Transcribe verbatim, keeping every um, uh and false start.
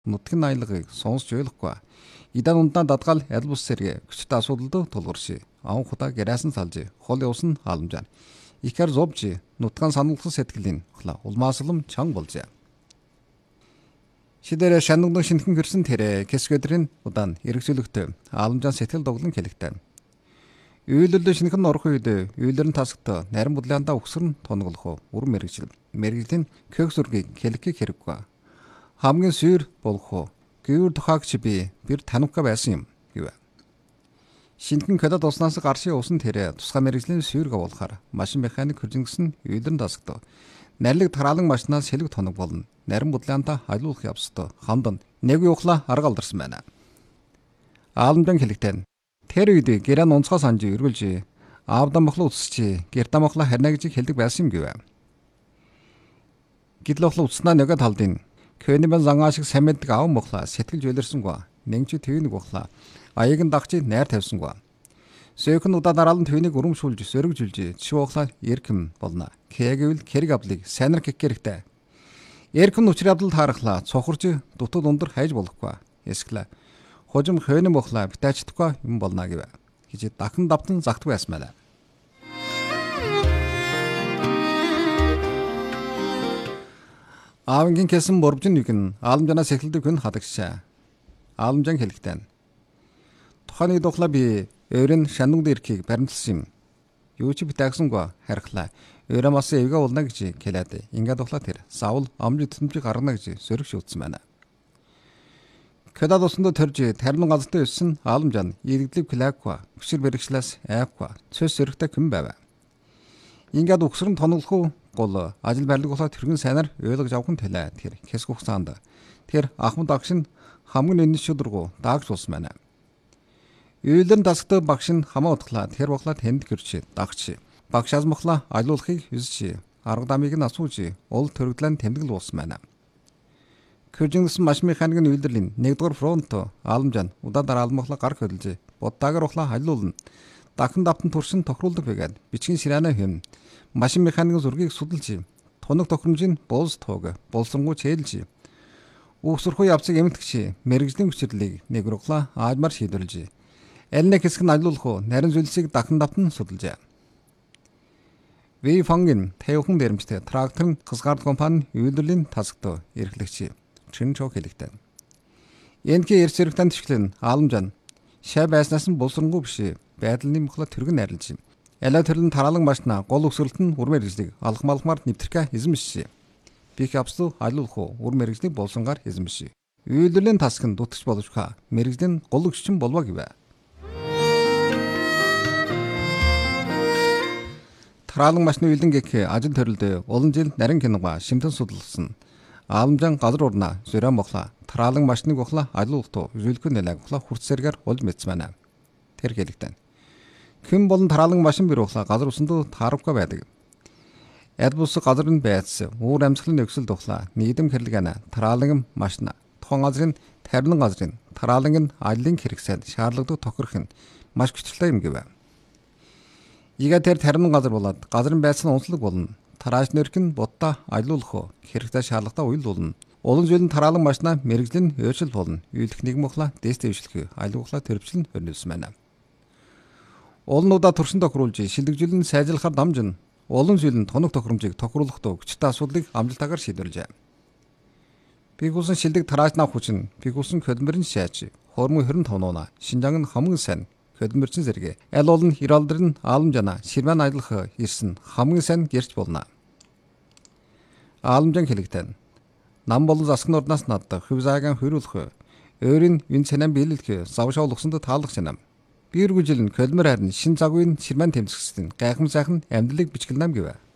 нутгийн аялгыг сонсч ойлгохгүй. Идан ундаан дадгаал аль бус сэргэ күчтэй асуудалд тулгарши. Аван худаа гэрээсэн салжи. Хол явсан халамжаар. Ихэр зовжи. Нутгаан сануулсан сэтгэлийн хла улмаасалм чанга болжээ. Шидэрэ шанагдан шинхэн гэрсэн тэрэ кэсгэдрийн удаан эргэжүүлэгтэй аламжаан сэтгэл доглон хэлэгтэй. Үйлдэл шинхэн орох үед үйлэрн тасагт нарийн бодлоонда өгсөрн тонголох үр мэрэгжил. Мэрэгжлийн кök зургийг хэлэхийг хэрэггүй. Хамгийн сүйр болох гүүр тухаагч би бэр танивка байсан юм гэв. Шинхэн кодод уснаас гаршийн усан тэрэ тусгай мэрэгжлийн сүйрг авуулахаар машин механик хөржингсэн үйлэрн тасагт нарилэг тараалан машинаас хэлэг тоног болно. Нарийн бодлоонда аялуулах явцад хамдан нэг юухла арга алдарсан байна. Аламжаан хэлэгтэй. Тэр үед гэрэн онцгой санж өргөлж аавдан мохлоо үсч гэрдэ мохлоо харна гэж хэлдэг байсан юм гэв. Гидлохлоо үснаа нөгөө талдын көнибэн зангаа шиг самэдг аав мохлоо сэтгэлж үлэрсэнгүй. Нэгч твэнийг бохлоо аяг нь дагчи найр тавьсангүй. Сөөхөн удаа дараалан твэнийг өрөмшүүлж сөрөгжүүлж чивохлоо эрхэм болно. Кэгвэл хэрэг авлыг сайнар гэхэрэгтэй. Эрхэм нүчрийн авдал таарахлаа цохорж дутууд ундар хайж болохгүй. Эсгэлээ хожим хойно бохлаа битээчдэггүй юм болно гэв. Гэж дахин давтан загт байсмаа. Аавынгийн кэсэн борбжин нэг нь аламжанаас эхэлдэг хүн хадагшаа. Аламжаан хэлэгтэй. Тухайн духла би өөрийн шануг дэрхийг баримтлсан юм. Юу ч битээсэнгүй харихлаа. Өөрөөс эвгээ уулна гэж хэлээд ингээд духла тэр савл амжид төмжиг гаргана гэж сөрөг шүтсэн байна. Кадад усанд төрж тарин газартай өссөн аламжаан иргэдлэг клаква өсөр бэрхшлээс айква цөс сөрөгтэй хүн байв. Ингээд өгсөрн тоноглох гол ажил барилга болоод тэрхэн сайнаар ойлгож авах нь тэлээ. Тэр хэсэг хугацаанд тэр ахмад багш нь хамгийн энэс шударгуу даагч болсон байна. Үйлэн тасгт багш нь хамаа утглаа тэр бохлаа тэнд гэрч дагч багшаас мохлоо аялуулахыг хүсэж арга дамыг нь асууж уул төрөгдлэн тэмдэглэл болсон байна. Көржингсэн машин механикийн үйлдвэрлэлийн нэгдүгээр фронт аламжаан удаа дараалмахлаа гар хөдөлж бодтаагаар ухлаа халиулна. Дахин давтан туршин тохируулдаг байгаад бичгийн шираана хэм машин механикийн зургийг судалж тоног тохиромжийн болс тоог болсонгуу чэйлж үгсрхүү явцыг эмтгэж мэрэгжлийн хүчлэлийг нэгрухлаа аажмар шийдвэрлэж аль нэг хэсэг нь аялуулах уу нарийн зүйлсийг дахин давтан судалжээ. Ви фангийн тэвхэн дэрэмжтэй трактор хасгард компани үйлдвэрлэлийн тасагт эрхлэгч чин чог хэлэгтэй. Энэгийн эрс зэрэгтэн төчлөн аламжаан шай байснаас нь болсонгуу биш байдлын мохло тэргэн найрлж юм. Алаа төрлөн тараалан машина гол өсгөлт нь үр мэрэгжлийг алах малхмаар нэвтрэх эзэмшиж. Бих авслуу аялуулах уу үр мэрэгжлийг болсонгаар эзэмшиж. Үйлдвэрлэлийн тасаг нь дутгч боловчхаа мэрэгжлийн гол өгчин болвоо гэв. Тараалан машины үйлдэн гэх ажил төрөлд олон жил нарийн кинога шимтэн судалсан. Аламжаан газар урна зөрөн бохла тараалан машиныг бохла аялуултуу зүйлхэн нэлэг бохла хурцсэргээр болж мэдсмэнэ. Тэр хэлэгтэн. Хэн болон тараалан машин бэр бохла газар усанд таарахгүй байдаг. Эд бус газар нь байц уур амьсгалын нөхцөл бохла нийгэм хэрлэгэнэ тараалан машина тухайн газрын тарин газрын тараалан аяллын хэрэгсэл шаардлагатай тохирох нь маш хүчтэй юм гэв. Ига тэр тарин газар болоод газрын байцны онцлог болно. Тарааш нэрхэн бодта аялуулах хэрэгтэй шаардлагатай уйл болно. Олон зүйлэн тараалан машина мэрэгжлийн өөрчлөлт болно. Үйлдэх нэг мохла дэс дэвшлэх аялуулахлаа төрөвчлэн хөрнүүлсэн байна. Олнуудаа туршин тохируулж шилдэгжүүлэн сайжруулахар дамжин олон зүйлэн тоног тохиромжийг тохируулахдаа хүчтэй асуудлыг амжилтаагаар шийдвэрлэжээ. Бигүүлсэн шилдэг тараашнаа хүчин бигүүлсэн хөдөлмөрийн шааж хормон хорин тонооно Шинжаан нь хамгийн сайн хөдөлмөрчин зэрэг аль олон иралдрын аламжаана ширмэн аялах ирсэн хамгийн сайн гэрч болно. Аламжаан хэлэгтэн. Нам болон засгийн орднаас надад хөв заагаан хөрүүлэх өөрийн энэ цанаа биелэлх завшаа олгосонд таалах санам. Биргүжил нь хөдөлмөр харин шин загвын ширмэн тэмцэгсдэн гайхам сайхан амьдралыг бичгэлнам гэв.